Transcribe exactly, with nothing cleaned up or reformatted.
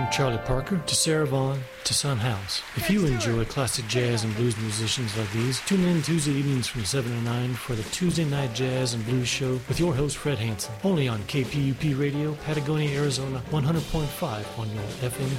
From Charlie Parker to Sarah Vaughan to Son House. If you enjoy classic jazz and blues musicians like these, tune in Tuesday evenings from seven to nine for the Tuesday Night Jazz and Blues Show with your host Fred Hansen. Only on K P U P Radio, Patagonia, Arizona, one hundred point five on your F M